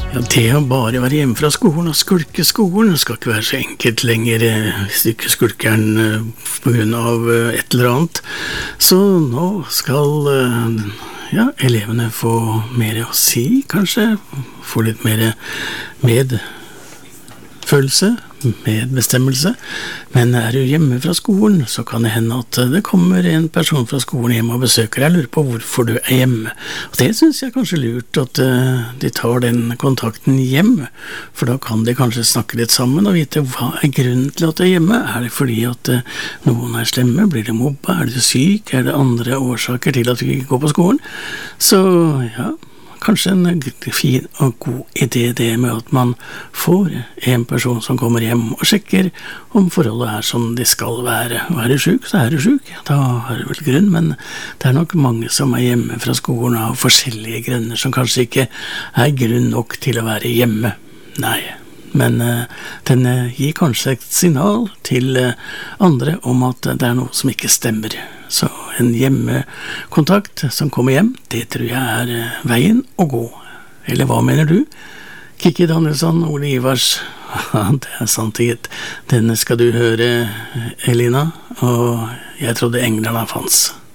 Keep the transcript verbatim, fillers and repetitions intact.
Ja, det å bare være hjemme fra skolen og skulke skolen skal ikke være så enkelt lenger hvis ikke skulkeren på grunn av et eller annet. Så nå skal ja, elevene få mer å si, kanskje. Få litt mer medfølelse, medbestemmelse. Men er du hjemme fra skolen, så kan det hende at det kommer en person fra skolen hjem og besøker. Jeg lurer på hvorfor du er hjemme. Og det synes jeg kanskje lurt at de tar den kontakten hjem, for da kan de kanskje snakke litt sammen og vite hva er grunnen til at du er hjemme. Er det fordi at noen er slemme? Blir det mobba? Er du syk? Er det andre årsaker til at du ikke går på skolen? Så ja, kanskje en fin og god idé det med at man får en person som kommer hjem og sjekker om forholdet er som det skal være. Og er du syk, så er du syk. Da har du vel grunn, men det er nok mange som er hjemme fra skolen av forskjellige grunner som kanskje ikke er grunn nok til å være hjemme. Nei, men uh, den uh, gir kanskje et signal til uh, andre om at det er noe som ikke stemmer. Så en hjemmekontakt som kommer hjem, det tror jeg er uh, veien å gå. Eller hva mener du? Kikki Danielsson, Ole Ivars, det er sant gitt. Denne skal du høre, Elina, og jeg trodde englerne fanns.